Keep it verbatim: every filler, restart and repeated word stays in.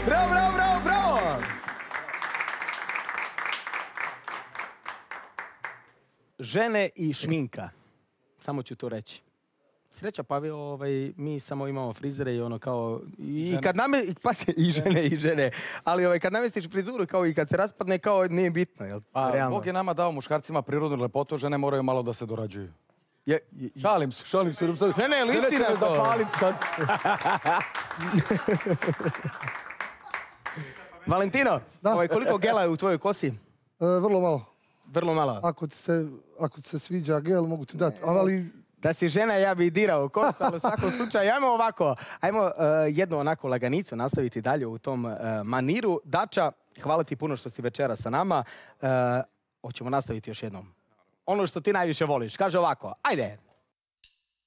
Bravo, bravo, bravo, bravo! Žene i šminka. Samo ću to reći. Sreća, pa ovaj, mi samo imamo frizere i ono kao... I kad name... Pa se, i žene, i žene. Ali ovaj, kad namestiš frizuru kao i kad se raspadne, kao nije bitno, jel? Pa, realno. Bog je nama dao muškarcima prirodnu lepotu, žene moraju malo da se dorađuju. Je, je, šalim se, šalim se. Ne, ne, listina to. Zapalit sad. Valentino, ovaj, koliko gela je u tvojoj kosi? E, vrlo malo. Vrlo malo. Ako ti se, ako ti se sviđa gel, mogu ti dati. Ali... Da si žena, ja bi dirao kos, ali u svakom slučaju, ajmo ovako. Ajmo uh, jednu onako laganicu nastaviti dalje u tom uh, maniru. Dača, hvala ti puno što si večera sa nama. Uh, hoćemo nastaviti još jednom. Ono što ti najviše voliš. Kaže ovako, ajde.